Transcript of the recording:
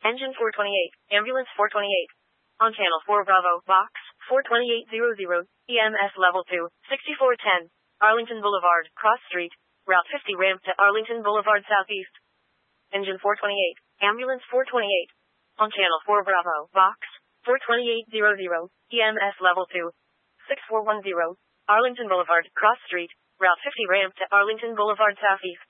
Engine 428, Ambulance 428. On Channel 4 Bravo, Box 42800, EMS Level 2, 6410, Arlington Boulevard, Cross Street, Route 50 ramp to Arlington Boulevard Southeast. Engine 428, Ambulance 428. On Channel 4 Bravo, Box 42800, EMS Level 2, 6410, Arlington Boulevard, Cross Street, Route 50 ramp to Arlington Boulevard Southeast.